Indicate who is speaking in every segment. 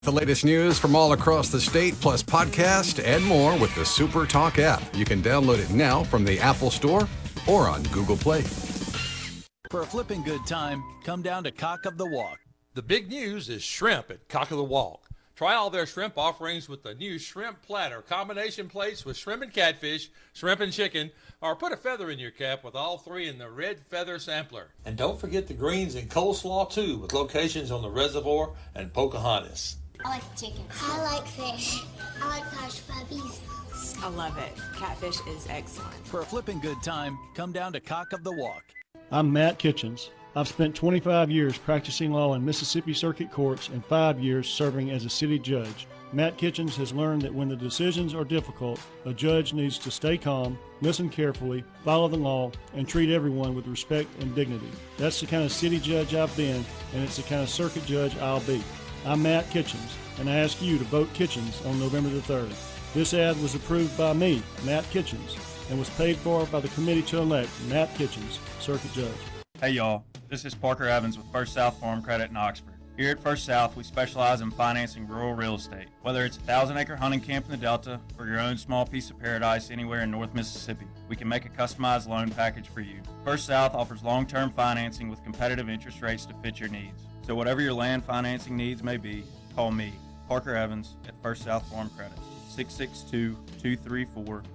Speaker 1: The latest news from all across the state, plus podcast and more with the Super Talk app. You can download it now from the Apple Store or on Google Play.
Speaker 2: For a flipping good time, come down to Cock of the Walk.
Speaker 3: The big news is shrimp at Cock of the Walk. Try all their shrimp offerings with the new shrimp platter, combination plates with shrimp and catfish, shrimp and chicken, or put a feather in your cap with all three in the red feather sampler. And don't forget the greens and coleslaw too, with locations on the Reservoir and Pocahontas.
Speaker 4: I like chicken. I like fish. I like hush puppies.
Speaker 5: I love it. Catfish is excellent.
Speaker 2: For a flipping good time, come down to Cock of the Walk.
Speaker 6: I'm Matt Kitchens. I've spent 25 years practicing law in Mississippi Circuit Courts and 5 years serving as a city judge. Matt Kitchens has learned that when the decisions are difficult, a judge needs to stay calm, listen carefully, follow the law, and treat everyone with respect and dignity. That's the kind of city judge I've been, and it's the kind of circuit judge I'll be. I'm Matt Kitchens, and I ask you to vote Kitchens on November the 3rd. This ad was approved by me, Matt Kitchens, and was paid for by the committee to elect Matt Kitchens, Circuit Judge.
Speaker 7: Hey y'all, this is Parker Evans with First South Farm Credit in Oxford. Here at First South, we specialize in financing rural real estate. Whether it's a 1,000-acre hunting camp in the Delta or your own small piece of paradise anywhere in North Mississippi, we can make a customized loan package for you. First South offers long-term financing with competitive interest rates to fit your needs. So whatever your land financing needs may be, call me, Parker Evans, at First South Farm Credit, 662-234-5015, or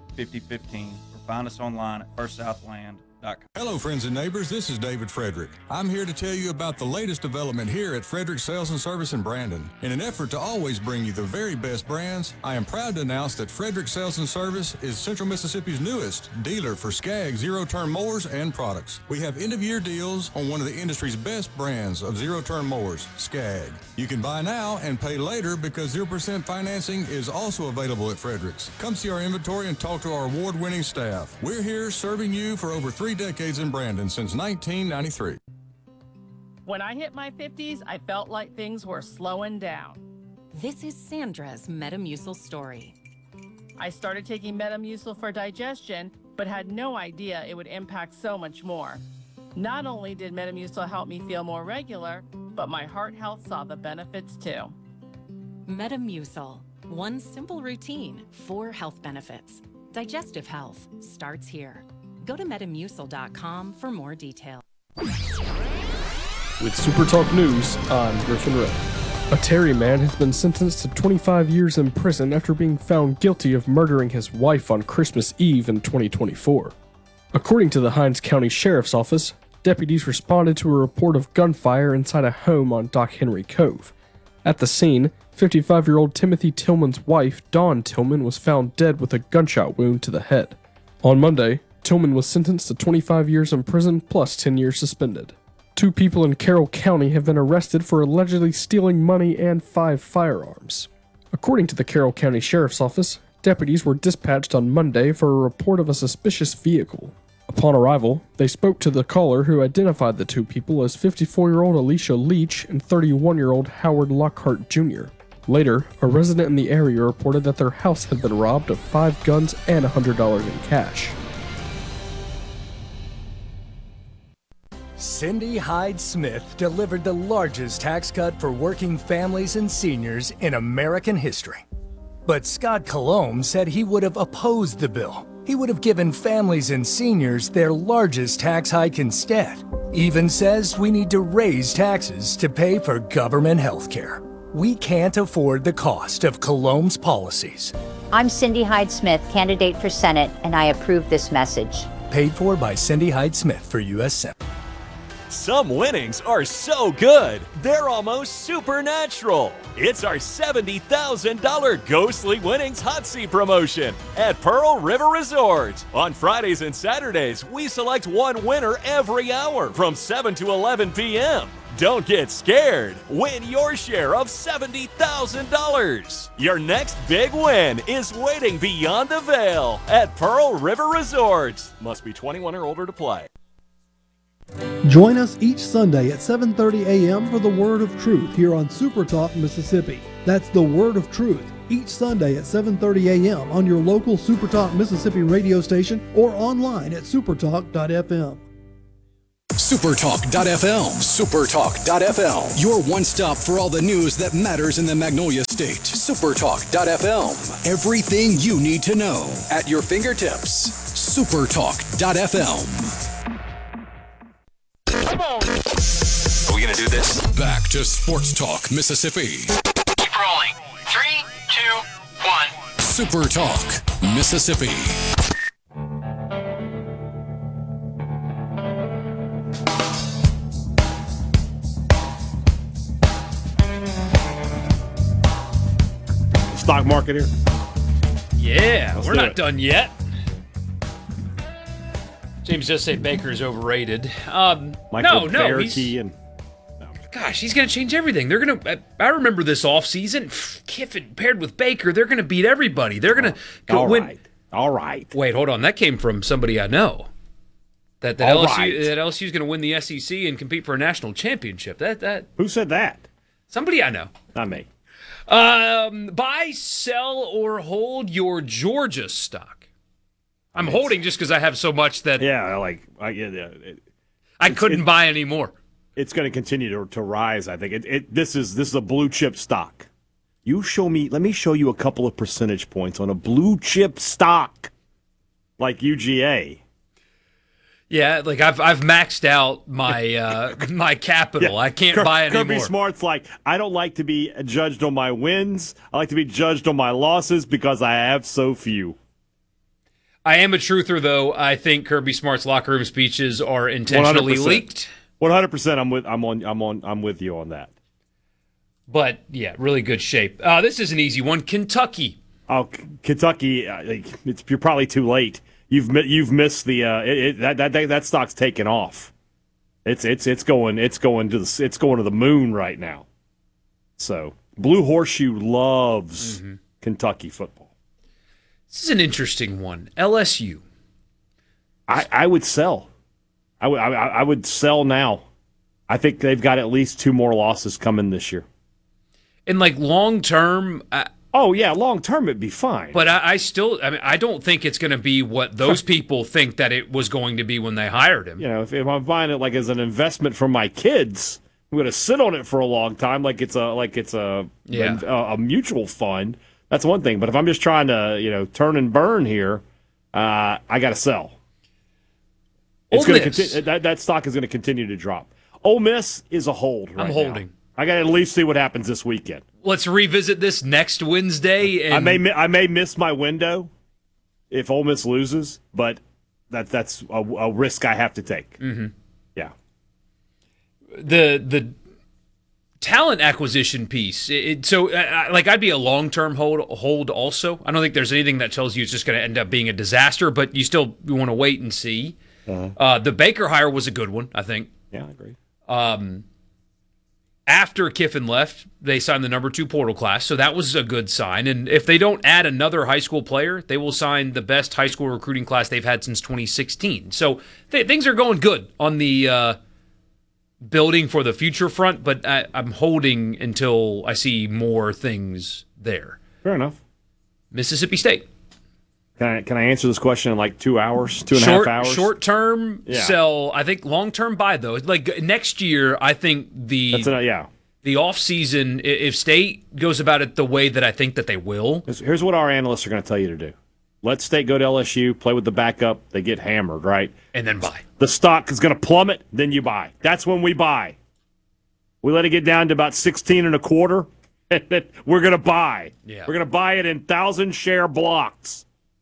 Speaker 7: find us online at firstsouthland.com.
Speaker 8: Hello, friends and neighbors. This is David Frederick. I'm here to tell you about the latest development here at Frederick Sales and Service in Brandon. In an effort to always bring you the very best brands, I am proud to announce that Frederick Sales and Service is Central Mississippi's newest dealer for Skag zero-turn mowers and products. We have end-of-year deals on one of the industry's best brands of zero-turn mowers, Skag. You can buy now and pay later because 0% financing is also available at Frederick's. Come see our inventory and talk to our award-winning staff. We're here serving you for over 3 decades in Brandon since 1993.
Speaker 9: When I hit my 50s, I felt like things were slowing down.
Speaker 10: This is Sandra's Metamucil story.
Speaker 9: I started taking Metamucil for digestion, but had no idea it would impact so much more. Not only did Metamucil help me feel more regular, but my heart health saw the benefits too.
Speaker 10: Metamucil, one simple routine, 4 health benefits. Digestive health starts here. Go to Metamucil.com for more detail.
Speaker 11: With Super Talk News, I'm Griffin Ray. A Terry man has been sentenced to 25 years in prison after being found guilty of murdering his wife on Christmas Eve in 2024. According to the Hinds County Sheriff's Office, deputies responded to a report of gunfire inside a home on Dock Henry Cove. At the scene, 55-year-old Timothy Tillman's wife, Dawn Tillman, was found dead with a gunshot wound to the head. On Monday, Tillman was sentenced to 25 years in prison plus 10 years suspended. 2 people in Carroll County have been arrested for allegedly stealing money and 5 firearms. According to the Carroll County Sheriff's Office, deputies were dispatched on Monday for a report of a suspicious vehicle. Upon arrival, they spoke to the caller who identified the 2 people as 54-year-old Alicia Leach and 31-year-old Howard Lockhart Jr. Later, a resident in the area reported that their house had been robbed of 5 guns and $100 in cash.
Speaker 12: Cindy Hyde-Smith delivered the largest tax cut for working families and seniors in American history. But Scott Colomb said he would have opposed the bill. He would have given families and seniors their largest tax hike instead. Even says we need to raise taxes to pay for government health care. We can't afford the cost of Colomb's policies.
Speaker 13: I'm Cindy Hyde-Smith, candidate for Senate, and I approve this message.
Speaker 12: Paid for by Cindy Hyde-Smith for U.S. Senate.
Speaker 14: Some winnings are so good, they're almost supernatural. It's our $70,000 Ghostly Winnings Hot Seat promotion at Pearl River Resort. On Fridays and Saturdays, we select one winner every hour from 7 to 11 p.m. Don't get scared. Win your share of $70,000. Your next big win is waiting beyond the veil at Pearl River Resort. Must be 21 or older to play.
Speaker 15: Join us each Sunday at 7:30 a.m. for the Word of Truth here on Super Talk Mississippi. That's the Word of Truth each Sunday at 7:30 a.m. on your local Super Talk Mississippi radio station or online at supertalk.fm.
Speaker 1: Supertalk.fm. Supertalk.fm. Your one stop for all the news that matters in the Magnolia State. Supertalk.fm. Everything you need to know at your fingertips. Supertalk.fm.
Speaker 16: Come on. Are we going to do this?
Speaker 1: Back to Sports Talk, Mississippi.
Speaker 16: Keep rolling. 3, 2, 1.
Speaker 1: Supertalk, Mississippi.
Speaker 17: Stock market here?
Speaker 18: Yeah,
Speaker 17: Let's
Speaker 18: we're
Speaker 17: do
Speaker 18: not
Speaker 17: it.
Speaker 18: done yet. James does say Baker is overrated. No,
Speaker 17: Bearkey
Speaker 18: gosh, he's going to change everything. They're going to. I remember this offseason. Kiffin paired with Baker, they're going to beat everybody. They're going to win.
Speaker 17: All right.
Speaker 18: Wait, hold on. That came from somebody I know. That
Speaker 17: All
Speaker 18: LSU
Speaker 17: right.
Speaker 18: that LSU is going to win the SEC and compete for a national championship. That
Speaker 17: Who said that?
Speaker 18: Somebody I know.
Speaker 17: Not me.
Speaker 18: Buy, sell, or hold your Georgia stock. I'm holding just because I have so much that I couldn't buy any more.
Speaker 17: It's going to continue to rise. I think this is a blue chip stock. Let me show you a couple of percentage points on a blue chip stock like UGA.
Speaker 18: Yeah, like I've maxed out my my capital.
Speaker 17: Yeah.
Speaker 18: I can't buy any
Speaker 17: Kirby
Speaker 18: more.
Speaker 17: Smart's like, I don't like to be judged on my wins. I like to be judged on my losses because I have so few.
Speaker 18: I am a truther, though. I think Kirby Smart's locker room speeches are intentionally
Speaker 17: 100%.
Speaker 18: leaked.
Speaker 17: 100%. I'm with you on that.
Speaker 18: But yeah, really good shape. This is an easy one. Kentucky.
Speaker 17: Oh, Kentucky! You're probably too late. You've missed the that stock's taken off. It's going to the moon right now. So Blue Horseshoe loves Kentucky football.
Speaker 18: This is an interesting one. LSU.
Speaker 17: I would sell. I would sell now. I think they've got at least 2 more losses coming this year.
Speaker 18: And like long term.
Speaker 17: Long term it'd be fine.
Speaker 18: But I don't think it's going to be what those people think that it was going to be when they hired him.
Speaker 17: You know, if I'm buying it like as an investment for my kids, I'm going to sit on it for a long time, like it's a mutual fund. That's one thing. But if I'm just trying to turn and burn here, I got to sell. It's going to continue. That stock is going to continue to drop. Ole Miss is a hold. Right
Speaker 18: I'm holding.
Speaker 17: Now. I got to at least see what happens this weekend.
Speaker 18: Let's revisit this next Wednesday. And
Speaker 17: I may miss my window if Ole Miss loses, but that's a risk I have to take.
Speaker 18: Mm-hmm.
Speaker 17: Yeah.
Speaker 18: The talent acquisition piece. I'd be a long-term hold also. I don't think there's anything that tells you it's just going to end up being a disaster, but you want to wait and see. The Baker hire was a good one, I think.
Speaker 17: Yeah, I agree.
Speaker 18: After Kiffin left, they signed the number 2 portal class, so that was a good sign. And if they don't add another high school player, they will sign the best high school recruiting class they've had since 2016. So things are going good on the building for the future front, but I'm holding until I see more things there.
Speaker 17: Fair enough.
Speaker 18: Mississippi State.
Speaker 17: Can I answer this question in like 2 hours, 2.5 hours?
Speaker 18: Short term sell. I think long term buy though. Like next year, I think the off season, if State goes about it the way that I think that they will.
Speaker 17: Here's what our analysts are going to tell you to do. Let State go to LSU, play with the backup. They get hammered, right?
Speaker 18: And then buy.
Speaker 17: The stock is going to plummet. Then you buy. That's when we buy. We let it get down to about 16.25, and then we're going to buy.
Speaker 18: Yeah.
Speaker 17: We're going to buy it in 1,000-share blocks.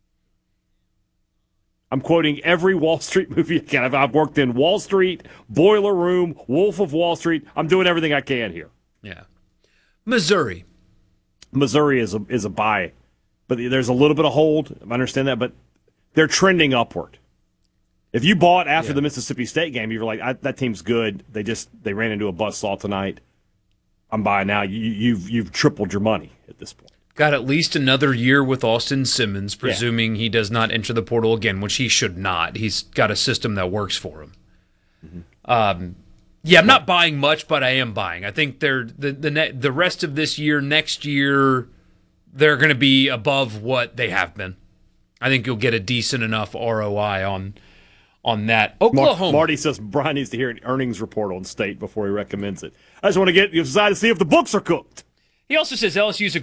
Speaker 17: I'm quoting every Wall Street movie I can. I've worked in Wall Street, Boiler Room, Wolf of Wall Street. I'm doing everything I can here.
Speaker 18: Yeah. Missouri
Speaker 17: is a buy, but there's a little bit of hold. I understand that, but they're trending upward. If you bought after the Mississippi State game, you were like, that team's good. They ran into a buzzsaw tonight. I'm buying now. You've tripled your money at this point.
Speaker 18: Got at least another year with Austin Simmons, presuming he does not enter the portal again, which he should not. He's got a system that works for him. Mm-hmm. I'm not buying much, but I am buying. I think they're the rest of this year, next year, they're going to be above what they have been. I think you'll get a decent enough ROI on that. Oklahoma.
Speaker 17: Marty says Brian needs to hear an earnings report on State before he recommends it. I just want to get you to see if the books are cooked.
Speaker 18: He also says LSU's